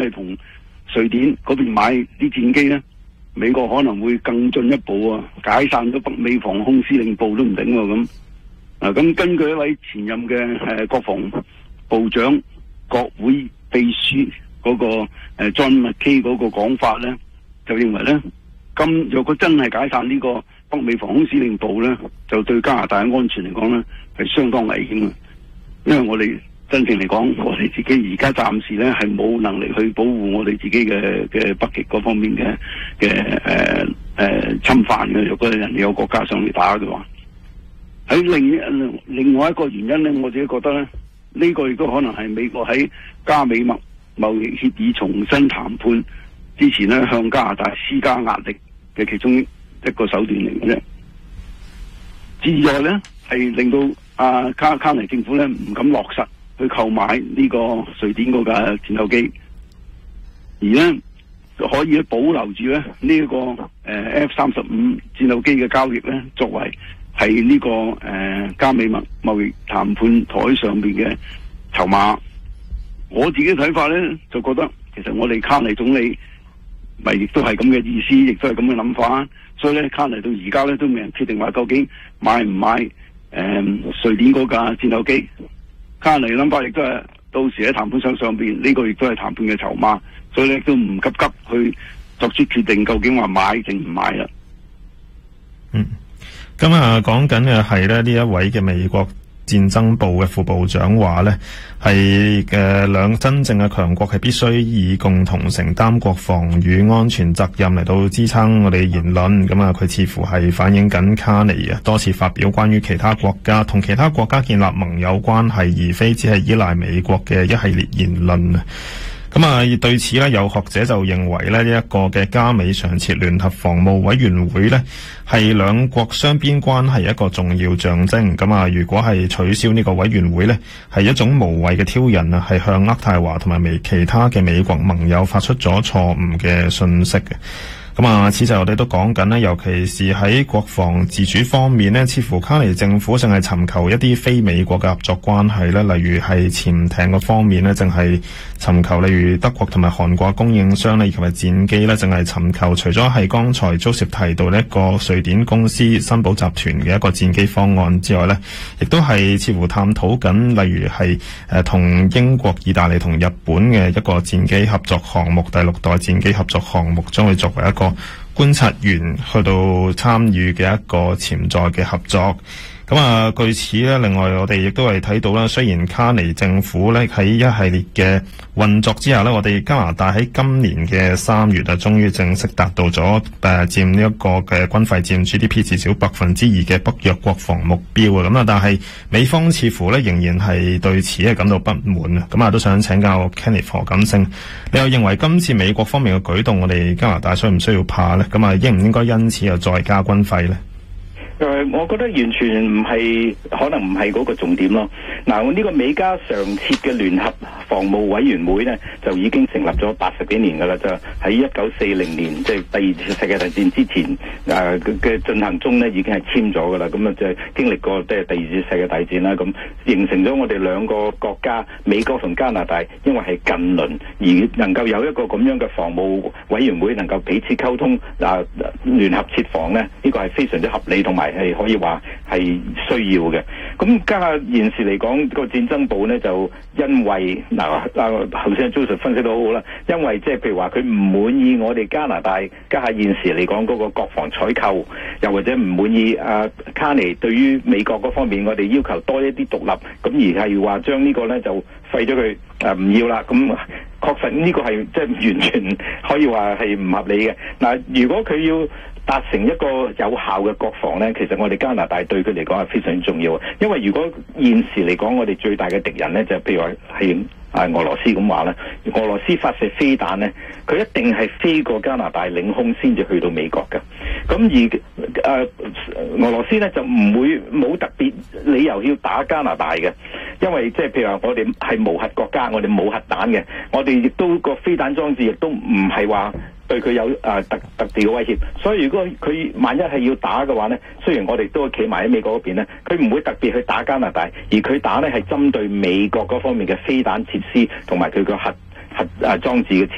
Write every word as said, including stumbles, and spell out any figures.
係同瑞典嗰邊買啲戰機咧，美國可能會更進一步啊，解散咗北美防空司令部都唔定喎咁。啊，咁根據一位前任嘅誒、呃、國防部長、國會秘書嗰、那個誒、呃、John McCain 嗰個講法咧，就認為咧，咁若果真係解散呢個北美防空司令部咧，就對加拿大嘅安全嚟講咧係相當危險嘅，因為我哋真正嚟講，我哋自己而家暫時咧係冇能力去保護我哋自己嘅嘅北極嗰方面嘅嘅誒誒侵犯嘅。若果人哋有國家上嚟打嘅話，喺另另外一個原因咧，我自己覺得咧，呢、這個亦都可能係美國喺加美貿貿易協議重新談判之前咧，向加拿大施加壓力嘅其中一個手段嚟嘅啫。之外咧，係令到啊卡卡尼政府咧唔敢落實去購買呢個瑞典嗰架戰鬥機，而咧可以保留住咧呢一個誒 F 三十五戰鬥機嘅交易咧，作為係呢、這個誒、呃、加美貿貿易談判台上邊嘅籌碼。我自己睇法咧，就覺得其實我哋卡尼總理咪亦都係咁嘅意思，亦都係咁嘅諗法。所以咧，卡尼到而家咧都未人決定話究竟買唔買誒、呃、瑞典嗰架戰鬥機。卡尼諗法亦都係到時喺談判上上邊，呢、這個亦都係談判嘅籌碼。所以咧都唔急急去作出決定，究竟話買定唔買啦。 嗯。咁啊，講緊嘅係咧呢一位嘅美國戰爭部嘅副部長話咧，係嘅兩真正嘅強國係必須以共同承擔國防與安全責任嚟到支撐我哋言論。咁啊，佢似乎係反映緊卡尼啊多次發表關於其他國家同其他國家建立盟友關係，而非只係依賴美國嘅一系列言論啊。咁啊，對此咧，有學者就認為咧，呢一個嘅加美常設聯合防務委員會咧，係兩國雙邊關係一個重要象徵。咁啊，如果係取消呢個委員會咧，係一種無謂嘅挑釁啊，係向渥太華同埋美其他嘅美國盟友發出咗錯誤嘅信息嘅。咁啊，此就我哋都講緊咧，尤其是喺國防自主方面咧，似乎卡尼政府淨係尋求一啲非美國嘅合作關係咧，例如係潛艇嘅方面咧，淨係尋求例如德國同埋韓國供應商咧，以及係戰機咧，淨係尋求除咗係剛才 Joseph 提到呢一個瑞典公司新寶集團嘅一個戰機方案之外咧，亦都係似乎探討緊，例如係誒同英國、意大利同日本嘅一個戰機合作項目，第六代戰機合作項目將會作為一個觀察員去到參與嘅一個潛在嘅合作。咁啊，據此咧，另外我哋亦都係睇到啦，雖然卡尼政府咧喺一系列嘅運作之下咧，我哋加拿大喺今年嘅三月啊，終於正式達到咗誒佔呢一個嘅軍費佔 G D P 至少百分之二嘅北約國防目標啊。咁啊，但係美方似乎咧仍然係對此係感到不滿啊。咁啊，都想請教 Kenneth 何錦星，你又認為今次美國方面嘅舉動，我哋加拿大需唔需要怕咧？咁啊，應唔應該因此又再加軍費咧？ 誒、呃，我覺得完全唔係，可能唔係嗰個重點咯。嗱，我呢個美加常設嘅聯合防務委員會呢，就已經成立咗八十幾年噶啦，就喺一九四零年，即係第二次世界大戰之前誒嘅進行中呢，已經係簽咗噶啦。咁啊，就係經歷過即係第二次世界大戰啦，咁形成咗我哋兩個國家，美國同加拿大，因為係近鄰，而能夠有一個咁樣嘅防務委員會，能夠彼此溝通啊，聯合設防呢，呢個係非常之合理同埋係可以話係需要嘅。咁家下現時嚟講，個戰爭部呢，就因為嗱啊頭先 Joseph 分析得好好啦，因為即係譬如話佢唔滿意我哋加拿大家下現時嚟講嗰個國防採購，又或者唔滿意啊卡尼對於美國嗰方面我哋要求多一啲獨立，咁而係話將呢個呢就廢咗佢誒唔要啦。咁確實呢個係即係完全可以話係唔合理嘅。嗱，如果佢要達成一個有效嘅國防呢，其實我哋加拿大對佢嚟講係非常重要嘅。因為如果現時嚟講，我哋最大嘅敵人呢，就譬如話係啊俄羅斯咁話呢，俄羅斯發射飛彈呢，佢一定係飛過加拿大領空先至去到美國嘅。咁而誒、呃、俄羅斯呢，就唔會冇特別理由要打加拿大嘅，因為即係譬如話我哋係無核國家，我哋冇核彈嘅，我哋亦都個飛彈裝置亦都唔係話對佢有誒、呃、特特別嘅威脅，所以如果佢萬一係要打嘅話呢，雖然我哋都企埋喺美國嗰邊呢，佢唔會特別去打加拿大，而佢打呢係針對美國嗰方面嘅飛彈設施同埋佢個核核誒裝置嘅設施。